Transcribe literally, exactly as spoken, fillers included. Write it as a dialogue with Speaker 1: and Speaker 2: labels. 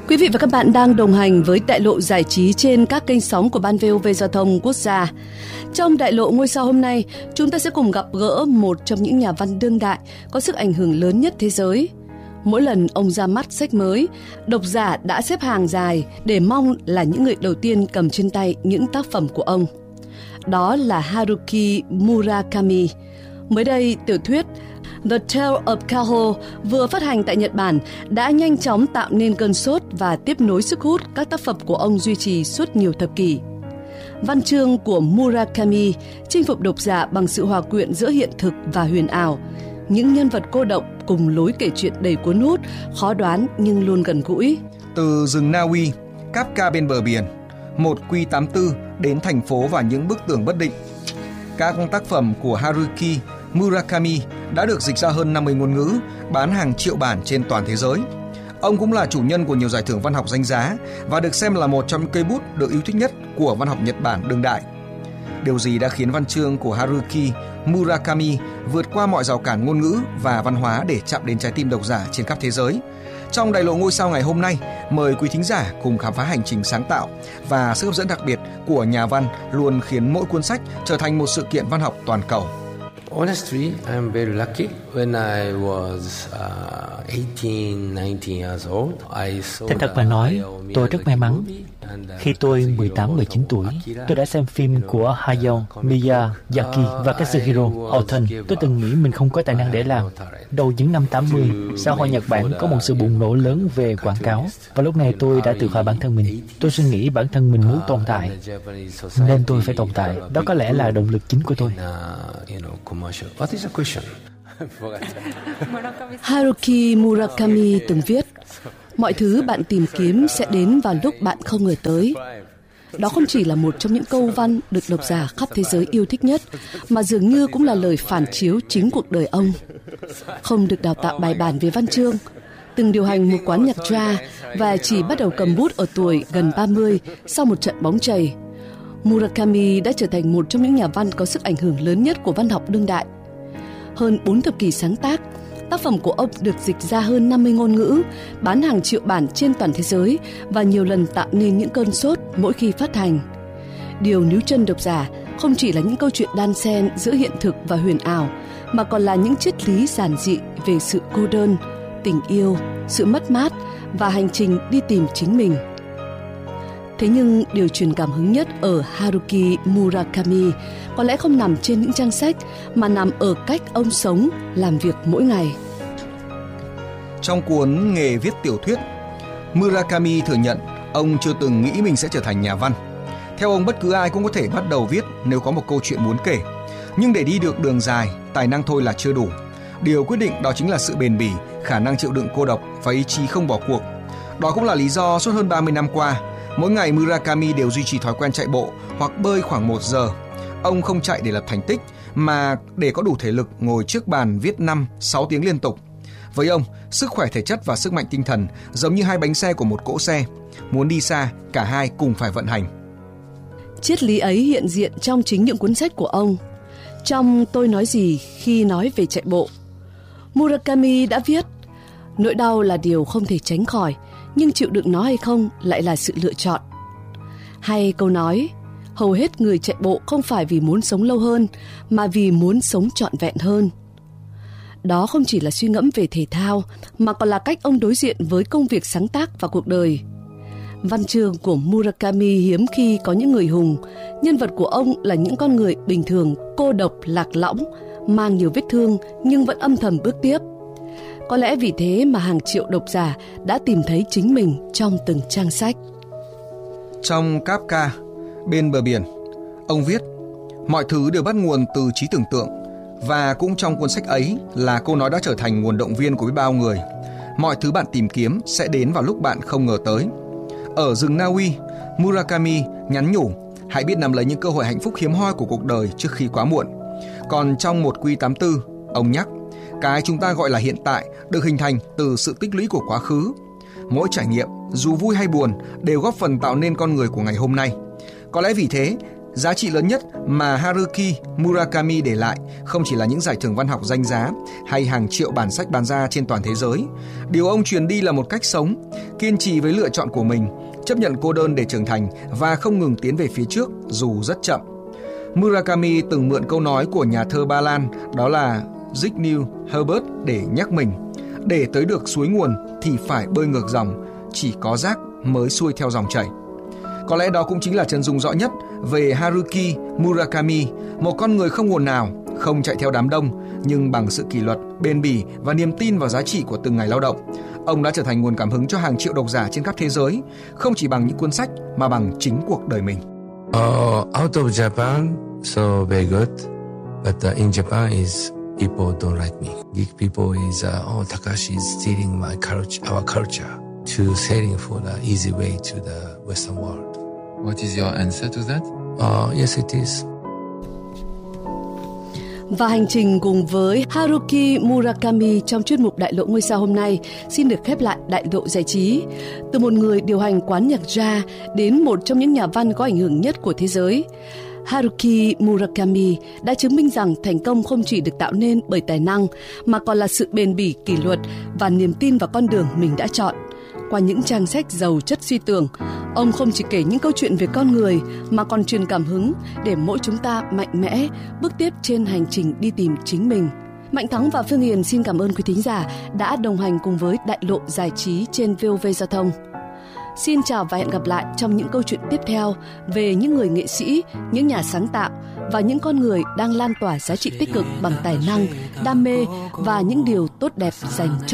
Speaker 1: Quý vị và các bạn đang đồng hành với Đại lộ giải trí trên các kênh sóng của Ban vê o vê Giao thông Quốc gia. Trong Đại lộ ngôi sao hôm nay, chúng ta sẽ cùng gặp gỡ một trong những nhà văn đương đại có sức ảnh hưởng lớn nhất thế giới. Mỗi lần ông ra mắt sách mới, độc giả đã xếp hàng dài để mong là những người đầu tiên cầm trên tay những tác phẩm của ông. Đó là Haruki Murakami. Mới đây, tiểu thuyết The Tale of Kaho vừa phát hành tại Nhật Bản đã nhanh chóng tạo nên cơn sốt và tiếp nối sức hút các tác phẩm của ông duy trì suốt nhiều thập kỷ. Văn chương của Murakami chinh phục độc giả bằng sự hòa quyện giữa hiện thực và huyền ảo. Những nhân vật cô độc cùng lối kể chuyện đầy cuốn hút, khó đoán nhưng luôn gần gũi.
Speaker 2: Từ rừng Na Uy, Kafka bên bờ biển, một Q tám mươi tư đến thành phố và những bức tường bất định. Các tác phẩm của Haruki Murakami đã được dịch ra hơn năm mươi ngôn ngữ, bán hàng triệu bản trên toàn thế giới. Ông cũng là chủ nhân của nhiều giải thưởng văn học danh giá và được xem là một trong những cây bút được yêu thích nhất của văn học Nhật Bản đương đại. Điều gì đã khiến văn chương của Haruki Murakami vượt qua mọi rào cản ngôn ngữ và văn hóa để chạm đến trái tim độc giả trên khắp thế giới? Trong Đại lộ ngôi sao ngày hôm nay, mời quý thính giả cùng khám phá hành trình sáng tạo và sức hấp dẫn đặc biệt của nhà văn luôn khiến mỗi cuốn sách trở thành một sự kiện văn học toàn cầu.
Speaker 3: Honestly, I'm very lucky. When I was uh, eighteen, nineteen years old, I saw
Speaker 4: Thành thật mà nói, tôi rất may mắn. Khi tôi mười tám mười chín tuổi, tôi đã xem phim của Hayao Miyazaki và Katsuhiro Oton. Tôi từng nghĩ mình không có tài năng để làm. Đầu những năm tám mươi, xã hội Nhật Bản có một sự bùng nổ lớn về quảng cáo. Và lúc này tôi đã tự hỏi bản thân mình. Tôi suy nghĩ bản thân mình muốn tồn tại, nên tôi phải tồn tại. Đó có lẽ là động lực chính của tôi.
Speaker 1: Haruki Murakami từng viết: mọi thứ bạn tìm kiếm sẽ đến vào lúc bạn không ngờ tới. Đó không chỉ là một trong những câu văn được độc giả khắp thế giới yêu thích nhất, mà dường như cũng là lời phản chiếu chính cuộc đời ông. Không được đào tạo bài bản về văn chương, từng điều hành một quán nhạc jazz và chỉ bắt đầu cầm bút ở tuổi gần ba mươi sau một trận bóng chày, Murakami đã trở thành một trong những nhà văn có sức ảnh hưởng lớn nhất của văn học đương đại. Hơn bốn thập kỷ sáng tác, tác phẩm của ông được dịch ra hơn năm mươi ngôn ngữ, bán hàng triệu bản trên toàn thế giới và nhiều lần tạo nên những cơn sốt mỗi khi phát hành. Điều níu chân độc giả không chỉ là những câu chuyện đan xen giữa hiện thực và huyền ảo, mà còn là những triết lý giản dị về sự cô đơn, tình yêu, sự mất mát và hành trình đi tìm chính mình. Thế nhưng điều truyền cảm hứng nhất ở Haruki Murakami có lẽ không nằm trên những trang sách, mà nằm ở cách ông sống, làm việc mỗi ngày.
Speaker 2: Trong cuốn Nghề viết tiểu thuyết, Murakami thừa nhận ông chưa từng nghĩ mình sẽ trở thành nhà văn. Theo ông, bất cứ ai cũng có thể bắt đầu viết nếu có một câu chuyện muốn kể. Nhưng để đi được đường dài, tài năng thôi là chưa đủ. Điều quyết định đó chính là sự bền bỉ, khả năng chịu đựng cô độc và ý chí không bỏ cuộc. Đó cũng là lý do suốt hơn ba mươi năm qua, mỗi ngày Murakami đều duy trì thói quen chạy bộ hoặc bơi khoảng một giờ. Ông không chạy để lập thành tích, mà để có đủ thể lực ngồi trước bàn viết năm sáu tiếng liên tục. Với ông, sức khỏe thể chất và sức mạnh tinh thần giống như hai bánh xe của một cỗ xe. Muốn đi xa, cả hai cùng phải vận hành.
Speaker 1: Triết lý ấy hiện diện trong chính những cuốn sách của ông. Trong Tôi nói gì khi nói về chạy bộ, Murakami đã viết: nỗi đau là điều không thể tránh khỏi, nhưng chịu đựng nó hay không lại là sự lựa chọn. Hay câu nói: hầu hết người chạy bộ không phải vì muốn sống lâu hơn, mà vì muốn sống trọn vẹn hơn. Đó không chỉ là suy ngẫm về thể thao, mà còn là cách ông đối diện với công việc sáng tác và cuộc đời. Văn chương của Murakami hiếm khi có những người hùng. Nhân vật của ông là những con người bình thường, cô độc, lạc lõng, mang nhiều vết thương nhưng vẫn âm thầm bước tiếp. Có lẽ vì thế mà hàng triệu độc giả đã tìm thấy chính mình trong từng trang sách.
Speaker 2: Trong Kafka bên bờ biển, ông viết: mọi thứ đều bắt nguồn từ trí tưởng tượng. Và cũng trong cuốn sách ấy là câu nói đã trở thành nguồn động viên của biết bao người. Mọi thứ bạn tìm kiếm sẽ đến vào lúc bạn không ngờ tới. Ở rừng Na Uy, Murakami nhắn nhủ: hãy biết nắm lấy những cơ hội hạnh phúc hiếm hoi của cuộc đời trước khi quá muộn. Còn trong một Q tám mươi tư, ông nhắc: cái chúng ta gọi là hiện tại được hình thành từ sự tích lũy của quá khứ. Mỗi trải nghiệm, dù vui hay buồn, đều góp phần tạo nên con người của ngày hôm nay. Có lẽ vì thế, Giá trị lớn nhất mà Haruki Murakami để lại không chỉ là những giải thưởng văn học danh giá hay hàng triệu bản sách bán ra trên toàn thế giới. Điều ông truyền đi là một cách sống, kiên trì với lựa chọn của mình, chấp nhận cô đơn để trưởng thành và không ngừng tiến về phía trước dù rất chậm. Murakami từng mượn câu nói của nhà thơ Ba Lan, đó là Zbigniew Herbert, để nhắc mình: để tới được suối nguồn thì phải bơi ngược dòng, chỉ có rác mới xuôi theo dòng chảy. Có lẽ đó cũng chính là chân dung rõ nhất về Haruki Murakami, một con người không ồn ào, không chạy theo đám đông, nhưng bằng sự kỷ luật, bền bỉ và niềm tin vào giá trị của từng ngày lao động. Ông đã trở thành nguồn cảm hứng cho hàng triệu độc giả trên khắp thế giới, không chỉ bằng những cuốn sách mà bằng chính cuộc đời mình.
Speaker 3: Uh, out of Japan, so very good, but uh, in Japan is people don't like me. Geek people is uh, oh, Takashi is stealing my culture, our culture, to selling for the easy way to the Western world.
Speaker 5: What is your answer to that?
Speaker 3: Uh, yes, it is.
Speaker 1: Và hành trình cùng với Haruki Murakami trong chuyên mục Đại lộ ngôi sao hôm nay xin được khép lại Đại lộ giải trí. Từ một người điều hành quán nhạc jazz đến một trong những nhà văn có ảnh hưởng nhất của thế giới, Haruki Murakami đã chứng minh rằng thành công không chỉ được tạo nên bởi tài năng mà còn là sự bền bỉ, kỷ luật và niềm tin vào con đường mình đã chọn. Qua những trang sách giàu chất suy tưởng, ông không chỉ kể những câu chuyện về con người mà còn truyền cảm hứng để mỗi chúng ta mạnh mẽ bước tiếp trên hành trình đi tìm chính mình. Mạnh Thắng và Phương Hiền xin cảm ơn quý thính giả đã đồng hành cùng với Đại lộ giải trí trên vê o vê Giao thông. Xin chào và hẹn gặp lại trong những câu chuyện tiếp theo về những người nghệ sĩ, những nhà sáng tạo và những con người đang lan tỏa giá trị tích cực bằng tài năng, đam mê và những điều tốt đẹp dành cho